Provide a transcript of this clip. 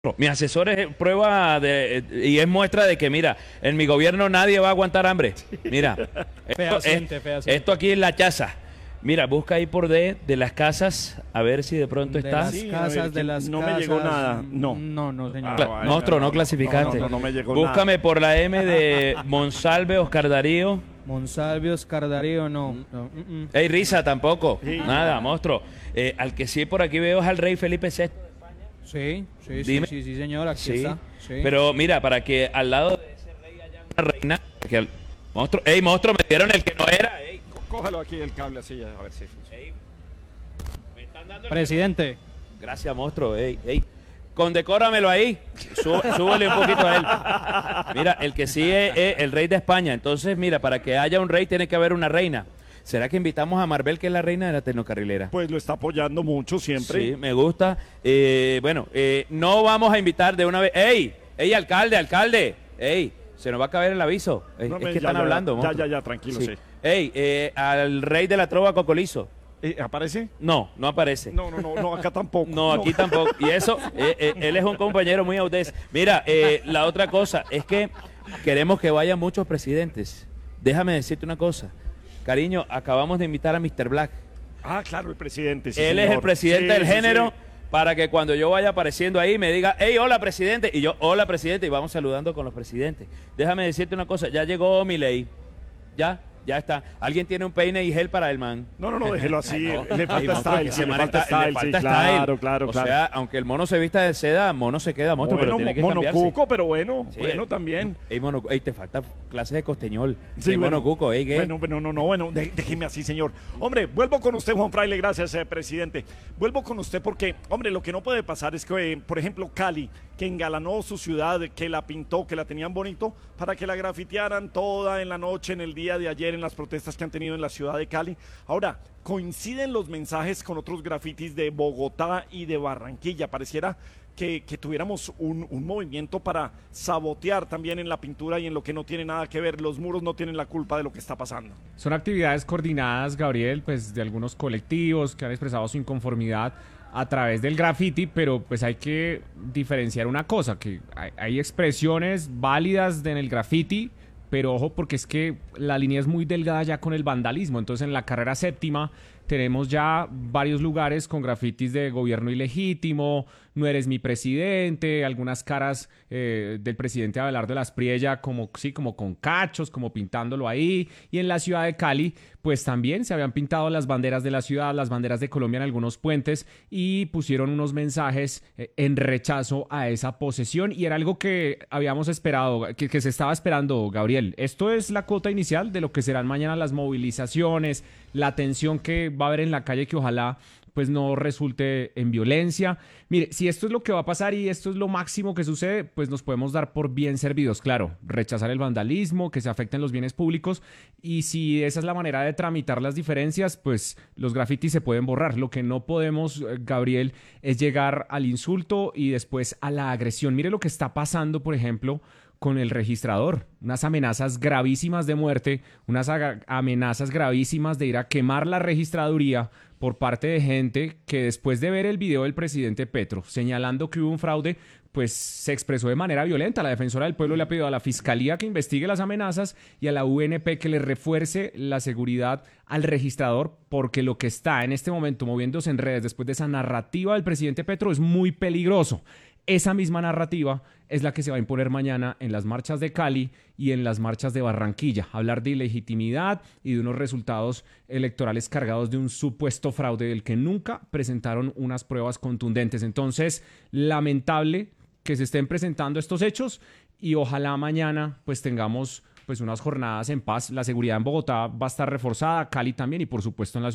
Mi asesor es prueba y es muestra de que, mira, en mi gobierno nadie va a aguantar hambre. Mira, esto aquí es la chaza. Mira, busca ahí por de las casas, a ver si de pronto está. Sí, de las no casas. me llegó nada. No. No, señor. Monstruo, no clasificaste. No me llegó Búscame nada. por la M de Monsalve, Oscar Darío. Monsalve, Oscar Darío, no. Ey, Risa, tampoco. Sí. Nada, monstruo. Al que sí por aquí veo es al rey Felipe VI. Sí, Dime. sí, señor, aquí Sí. está. Sí. Pero mira, para que al lado de ese rey haya una reina. Monstruo, ey, monstruo, me dieron el que no era. Ey, Cógelo aquí el cable así, a ver si funciona. ey, me están dando el... Presidente. Gracias, monstruo. Ey, ey. Condecóramelo ahí. Súbele un poquito a él. Mira, el que sí es el rey de España. Entonces, mira, para que haya un rey tiene que haber una reina. ¿Será que invitamos a Maribel, que es la reina de la tecnocarrilera? Pues lo está apoyando mucho siempre. Sí, me gusta. No vamos a invitar de una vez. ¡Ey! ¡Ey, alcalde! ¡Ey! Se nos va a caber el aviso. No, Es que están hablando. monstruo. Ya, tranquilo, sí. ¡Ey! Al rey de la trova Cocolizo. ¿Aparece? No aparece. No, acá tampoco. No, aquí tampoco. Y eso, él es un compañero muy audaz. Mira, la otra cosa es que queremos que vayan muchos presidentes. Déjame decirte una cosa. Cariño, acabamos de invitar a Mr. Black. Ah, claro, el presidente. Sí, Él señor. es el presidente Sí, del sí, género, sí. para que cuando yo vaya apareciendo ahí me diga, hey, hola, presidente. Y yo, hola, presidente, y vamos saludando con los presidentes. Déjame decirte una cosa, ya llegó Milei. Ya está. ¿Alguien tiene un peine y gel para el man? No, déjelo así. No. Le Ey, falta monstruo, style, que sí, ese le man falta está- le style. Sí, falta claro. O sea, aunque el mono se vista de seda, mono se queda monstruo, pero Bueno, tiene que cambiarse. monocuco, pero bueno, Sí, bueno también. Ey, te falta clases de costeñol. Sí, Ey, monocuco, ¿qué? Bueno, déjeme así, señor. Hombre, vuelvo con usted, Juan Fraile, gracias, presidente. Vuelvo con usted porque, hombre, lo que no puede pasar es que, por ejemplo, Cali, que engalanó su ciudad, que la pintó, que la tenían bonito, para que la grafitearan toda en la noche, en el día de ayer, en las protestas que han tenido en la ciudad de Cali. Ahora, coinciden los mensajes con otros grafitis de Bogotá y de Barranquilla. Pareciera que tuviéramos un movimiento para sabotear también en la pintura y en lo que no tiene nada que ver. Los muros no tienen la culpa de lo que está pasando. Son actividades coordinadas, Gabriel, pues de algunos colectivos que han expresado su inconformidad a través del graffiti, pero pues hay que diferenciar una cosa, que hay expresiones válidas en el graffiti, pero ojo porque es que la línea es muy delgada ya con el vandalismo. Entonces en la carrera séptima tenemos ya varios lugares con grafitis de gobierno ilegítimo, no eres mi presidente, algunas caras del presidente Abelardo Laspriella como con cachos, como pintándolo ahí. Y en la ciudad de Cali, pues también se habían pintado las banderas de la ciudad, las banderas de Colombia en algunos puentes y pusieron unos mensajes en rechazo a esa posesión. Y era algo que habíamos esperado, que se estaba esperando, Gabriel. Esto es la cuota inicial de lo que serán mañana las movilizaciones, la tensión que va a haber en la calle, que ojalá pues no resulte en violencia. Mire, si esto es lo que va a pasar y esto es lo máximo que sucede, pues nos podemos dar por bien servidos. Claro, rechazar el vandalismo, que se afecten los bienes públicos, y si esa es la manera de tramitar las diferencias, pues los grafitis se pueden borrar. Lo que no podemos, Gabriel, es llegar al insulto y después a la agresión. Mire lo que está pasando, por ejemplo, con el registrador, unas amenazas gravísimas de muerte, unas amenazas gravísimas de ir a quemar la registraduría por parte de gente que después de ver el video del presidente Petro señalando que hubo un fraude, pues se expresó de manera violenta. La defensora del pueblo le ha pedido a la fiscalía que investigue las amenazas y a la UNP que le refuerce la seguridad al registrador, porque lo que está en este momento moviéndose en redes después de esa narrativa del presidente Petro es muy peligroso. Esa misma narrativa es la que se va a imponer mañana en las marchas de Cali y en las marchas de Barranquilla. Hablar de ilegitimidad y de unos resultados electorales cargados de un supuesto fraude del que nunca presentaron unas pruebas contundentes. Entonces, lamentable que se estén presentando estos hechos y ojalá mañana pues tengamos pues unas jornadas en paz. La seguridad en Bogotá va a estar reforzada, Cali también, y por supuesto en la